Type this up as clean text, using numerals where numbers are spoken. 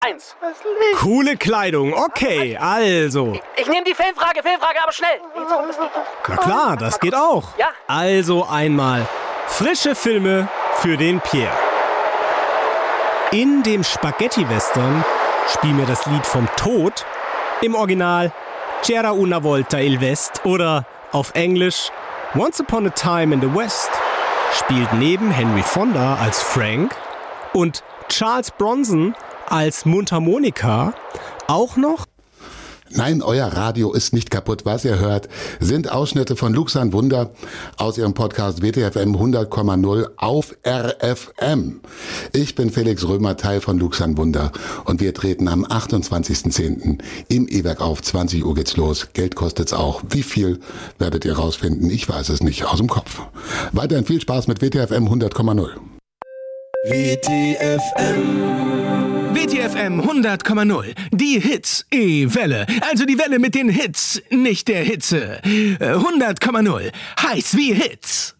1. Coole Kleidung, okay, also. Ich nehme die Filmfrage, aber schnell. Na klar, das geht auch. Ja. Also einmal frische Filme für den Pierre. In dem Spaghetti-Western Spiel mir das Lied vom Tod, im Original C'era una volta il West oder auf Englisch Once Upon a Time in the West spielt neben Henry Fonda als Frank und Charles Bronson als Mundharmonika auch noch... Nein, euer Radio ist nicht kaputt. Was ihr hört, sind Ausschnitte von Luxan Wunder aus ihrem Podcast WTFM 100,0 auf RFM. Ich bin Felix Römer, Teil von Luxan Wunder und wir treten am 28.10. im E-Werk auf. 20 Uhr geht's los. Geld kostet's auch. Wie viel werdet ihr rausfinden? Ich weiß es nicht aus dem Kopf. Weiterhin viel Spaß mit WTFM 100,0. WTFM 100,0. Die Hits E-Welle. Also die Welle mit den Hits, nicht der Hitze. 100,0. Heiß wie Hits.